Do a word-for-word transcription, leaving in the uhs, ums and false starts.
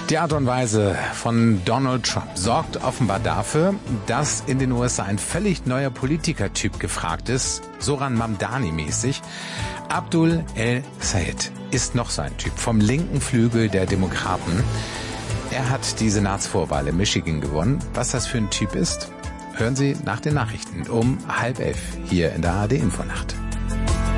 Die Art und Weise von Donald Trump sorgt offenbar dafür, dass in den U S A ein völlig neuer Politikertyp gefragt ist, Zoran Mamdani-mäßig. Abdul El-Sayed ist noch so ein Typ vom linken Flügel der Demokraten. Er hat die Senatsvorwahl in Michigan gewonnen. Was das für ein Typ ist, hören Sie nach den Nachrichten um halb elf hier in der A R D Infonacht.